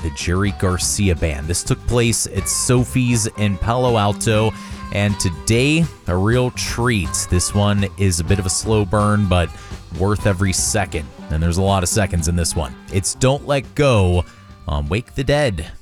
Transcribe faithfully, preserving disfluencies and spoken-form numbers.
the Jerry Garcia Band. This took place at Sophie's in Palo Alto, and today, a real treat. This one is a bit of a slow burn, but worth every second, and there's a lot of seconds in this one. It's Don't Let Go on Wake the Dead.